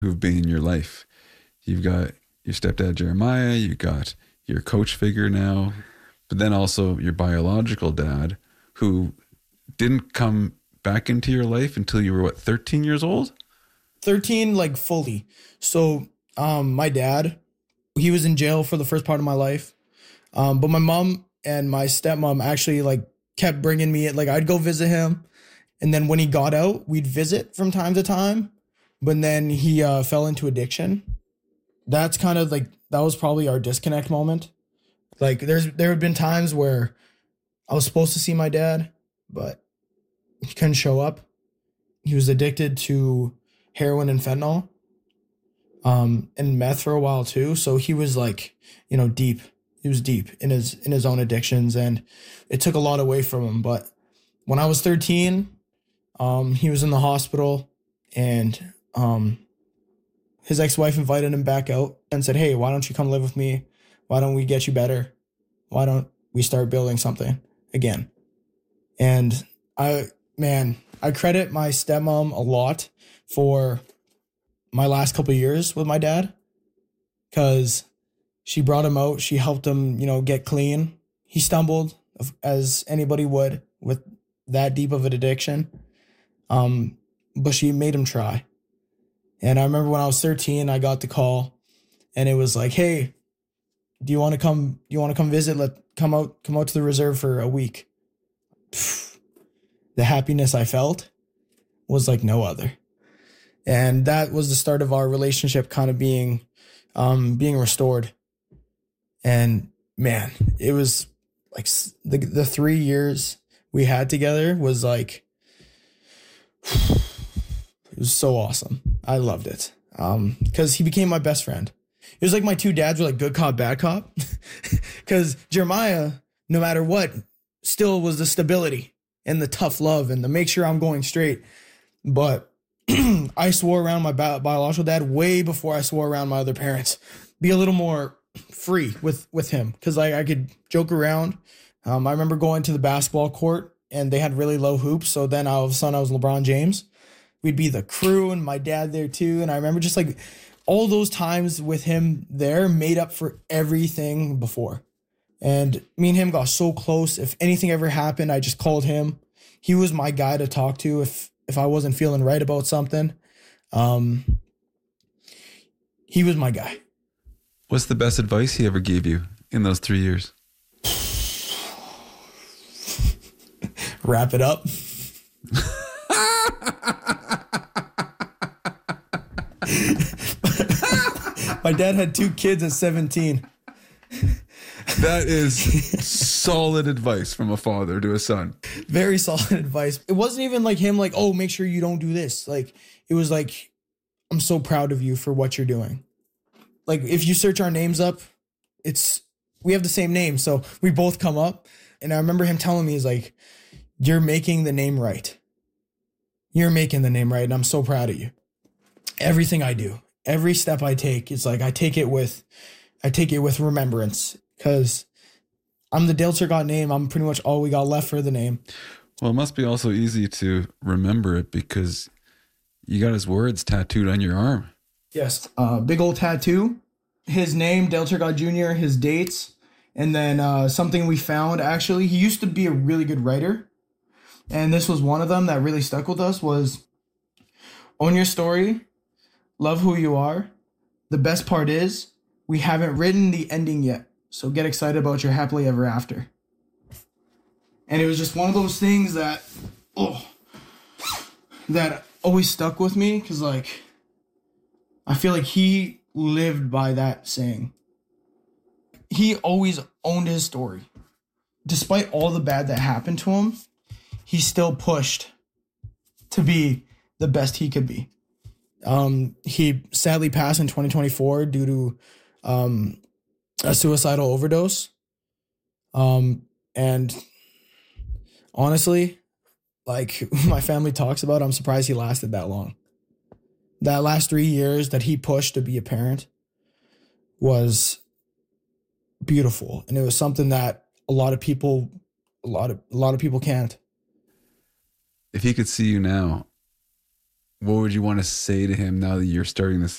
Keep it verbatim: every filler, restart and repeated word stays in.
who've been in your life. You've got your stepdad, Jeremiah, you got your coach figure now, but then also your biological dad, who didn't come back into your life until you were, what, thirteen years old? thirteen, like fully. So um, my dad, he was in jail for the first part of my life. Um, but my mom and my stepmom actually like kept bringing me, like I'd go visit him. And then when he got out, we'd visit from time to time. But then he uh, fell into addiction. That's kind of like, that was probably our disconnect moment. Like there's, there had been times where I was supposed to see my dad, but he couldn't show up. He was addicted to heroin and fentanyl, um, and meth for a while too. So he was like, you know, deep. He was deep in his, in his own addictions, and it took a lot away from him. But when I was thirteen, um, he was in the hospital, and, um, his ex-wife invited him back out and said, "Hey, why don't you come live with me? Why don't we get you better? Why don't we start building something again?" And I, man, I credit my stepmom a lot for my last couple of years with my dad, because she brought him out. She helped him, you know, get clean. He stumbled, as anybody would, with that deep of an addiction. Um, but she made him try. And I remember when I was thirteen, I got the call, and it was like, "Hey, do you want to come, do you want to come visit? Let come out, come out to the reserve for a week." Pfft, the happiness I felt was like no other. And that was the start of our relationship kind of being, um, being restored. And man, it was like the, the three years we had together was like, it was so awesome. I loved it. Um, cause he became my best friend. It was like my two dads were like good cop, bad cop. Cause Jeremiah, no matter what, still was the stability and the tough love and the make sure I'm going straight. But I swore around my bi- biological dad way before I swore around my other parents. Be a little more free with, with him. Cause like I could joke around. Um, I remember going to the basketball court and they had really low hoops. So then all of a sudden I was LeBron James. We'd be the crew and my dad there too. And I remember just like all those times with him there made up for everything before. And me and him got so close. If anything ever happened, I just called him. He was my guy to talk to if, if I wasn't feeling right about something. Um, he was my guy. What's the best advice he ever gave you in those three years? Wrap it up. My dad had two kids at seventeen. That is solid advice from a father to a son. Very solid advice. It wasn't even like him like, "Oh, make sure you don't do this." Like, it was like, "I'm so proud of you for what you're doing." Like, if you search our names up, it's, we have the same name. So we both come up. And I remember him telling me, he's like, "You're making the name right. You're making the name right. And I'm so proud of you." Everything I do, every step I take, it's like I take it with, I take it with remembrance, because I'm the Dale Turcotte name. I'm pretty much all we got left for the name. Well, it must be also easy to remember it because you got his words tattooed on your arm. Yes, uh, big old tattoo, his name, Dale Turcotte Junior, his dates, and then uh, something we found. Actually, he used to be a really good writer, and this was one of them that really stuck with us. Was own your story. Love who you are. The best part is we haven't written the ending yet. So get excited about your happily ever after. And it was just one of those things that, oh, that always stuck with me. Cause like, I feel like he lived by that saying. He always owned his story. Despite all the bad that happened to him, he still pushed to be the best he could be. Um, he sadly passed in twenty twenty-four due to um, a suicidal overdose. Um, and honestly, like my family talks about, I'm surprised he lasted that long. That last three years that he pushed to be a parent was beautiful. And it was something that a lot of people, a lot of, a lot of people can't. If he could see you now, what would you want to say to him now that you're starting this